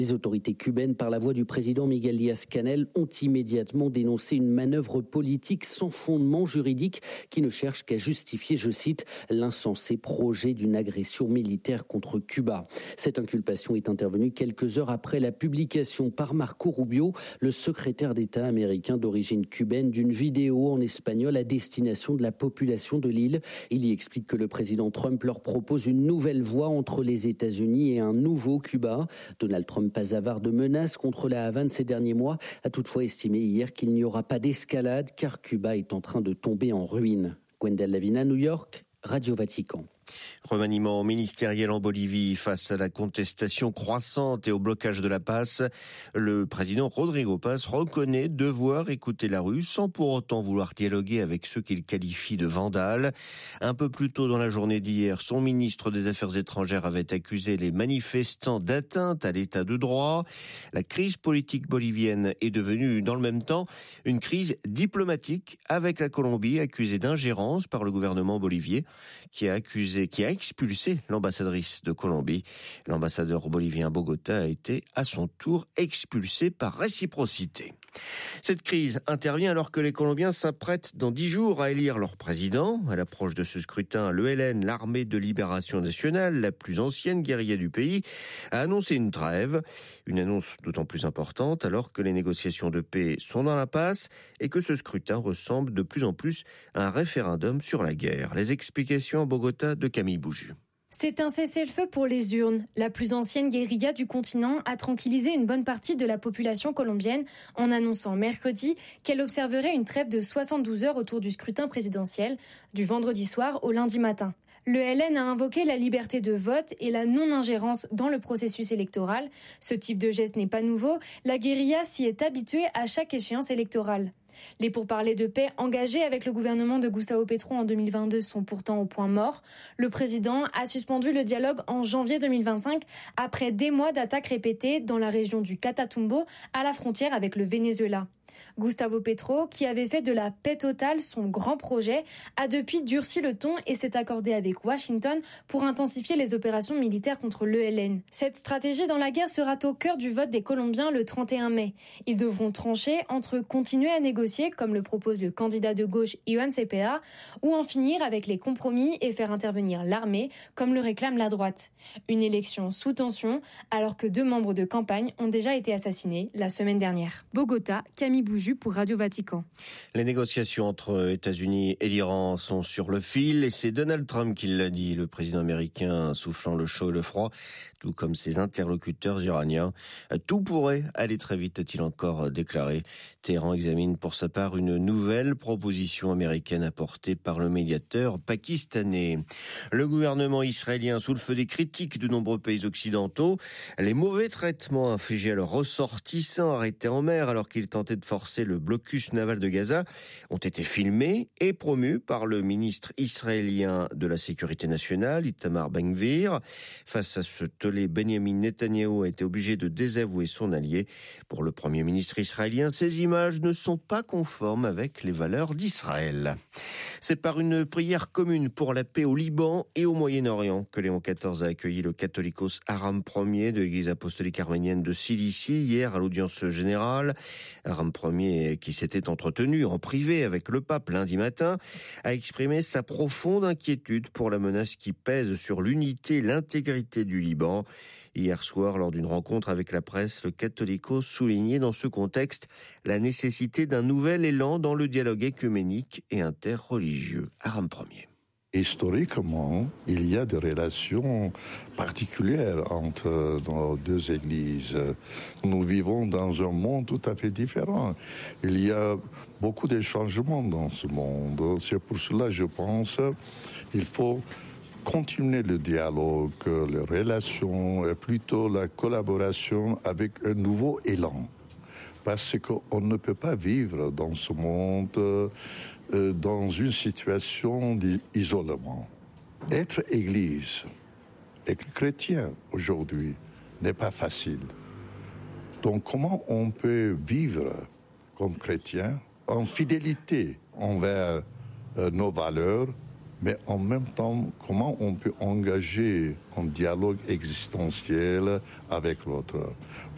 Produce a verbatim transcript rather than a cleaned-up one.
Les autorités cubaines, par la voix du président Miguel Díaz-Canel, ont immédiatement dénoncé une manœuvre politique sans fondement juridique qui ne cherche qu'à justifier, je cite, l'insensé projet d'une agression militaire contre Cuba. Cette inculpation est intervenue quelques heures après la publication par Marco Rubio, le secrétaire d'État américain d'origine cubaine, d'une vidéo en espagnol à destination de la population de l'île. Il y explique que le président Trump leur propose une nouvelle voie entre les États-Unis et un nouveau Cuba. Donald Trump, pas avare de menaces contre la Havane ces derniers mois, a toutefois estimé hier qu'il n'y aura pas d'escalade car Cuba est en train de tomber en ruine. Gwendal Lavina, New York, Radio Vatican. Remaniement ministériel en Bolivie face à la contestation croissante et au blocage de la passe. Le président Rodrigo Paz reconnaît devoir écouter la rue sans pour autant vouloir dialoguer avec ceux qu'il qualifie de vandales. Un peu plus tôt dans la journée d'hier, son ministre des Affaires étrangères avait accusé les manifestants d'atteinte à l'état de droit. La crise politique bolivienne est devenue dans le même temps une crise diplomatique avec la Colombie accusée d'ingérence par le gouvernement bolivien qui a accusé qui a expulsé l'ambassadrice de Colombie. L'ambassadeur bolivien à Bogota a été à son tour expulsé par réciprocité. Cette crise intervient alors que les Colombiens s'apprêtent dans dix jours à élire leur président. À l'approche de ce scrutin, l'E L N, l'Armée de Libération Nationale, la plus ancienne guérilla du pays, a annoncé une trêve. Une annonce d'autant plus importante alors que les négociations de paix sont dans l'impasse et que ce scrutin ressemble de plus en plus à un référendum sur la guerre. Les explications à Bogota de Camille Bouju. C'est un cessez-le-feu pour les urnes. La plus ancienne guérilla du continent a tranquillisé une bonne partie de la population colombienne en annonçant mercredi qu'elle observerait une trêve de soixante-douze heures autour du scrutin présidentiel, du vendredi soir au lundi matin. Le L N a invoqué la liberté de vote et la non-ingérence dans le processus électoral. Ce type de geste n'est pas nouveau. La guérilla s'y est habituée à chaque échéance électorale. Les pourparlers de paix engagés avec le gouvernement de Gustavo Petro en deux mille vingt-deux sont pourtant au point mort. Le président a suspendu le dialogue en janvier deux mille vingt-cinq après des mois d'attaques répétées dans la région du Catatumbo à la frontière avec le Venezuela. Gustavo Petro, qui avait fait de la paix totale son grand projet, a depuis durci le ton et s'est accordé avec Washington pour intensifier les opérations militaires contre l'E L N. Cette stratégie dans la guerre sera au cœur du vote des Colombiens le trente et un mai. Ils devront trancher entre continuer à négocier, comme le propose le candidat de gauche Iván Cepeda, ou en finir avec les compromis et faire intervenir l'armée, comme le réclame la droite. Une élection sous tension, alors que deux membres de campagne ont déjà été assassinés la semaine dernière. Bogota, Camille Bouju pour Radio Vatican. Les négociations entre États-Unis et l'Iran sont sur le fil et c'est Donald Trump qui l'a dit, le président américain soufflant le chaud et le froid, tout comme ses interlocuteurs iraniens. Tout pourrait aller très vite, a-t-il encore déclaré. Téhéran examine pour sa part une nouvelle proposition américaine apportée par le médiateur pakistanais. Le gouvernement israélien sous le feu des critiques de nombreux pays occidentaux. Les mauvais traitements infligés à leurs ressortissants arrêtés en mer alors qu'ils tentaient de forcer le blocus naval de Gaza ont été filmés et promus par le ministre israélien de la Sécurité nationale, Itamar Ben-Gvir. Face à ce tollé, Benjamin Netanyahou a été obligé de désavouer son allié. Pour le Premier ministre israélien, ces images ne sont pas conformes avec les valeurs d'Israël. C'est par une prière commune pour la paix au Liban et au Moyen-Orient que Léon quatorze a accueilli le catholicos Aram Ier de l'église apostolique arménienne de Cilicie hier à l'audience générale. Aram Ier, qui s'était entretenu en privé avec le pape lundi matin, a exprimé sa profonde inquiétude pour la menace qui pèse sur l'unité et l'intégrité du Liban. Hier soir, lors d'une rencontre avec la presse, le catholicos soulignait dans ce contexte la nécessité d'un nouvel élan dans le dialogue œcuménique et interreligieux. Aram Ier. Historiquement, il y a des relations particulières entre nos deux églises. Nous vivons dans un monde tout à fait différent. Il y a beaucoup de changements dans ce monde. C'est pour cela, je pense, qu'il faut continuer le dialogue, les relations, et plutôt la collaboration avec un nouveau élan. Parce qu'on ne peut pas vivre dans ce monde euh, dans une situation d'isolement. Être église, être chrétien aujourd'hui n'est pas facile. Donc comment on peut vivre comme chrétien en fidélité envers euh, nos valeurs, mais en même temps, comment on peut engager un dialogue existentiel avec l'autre.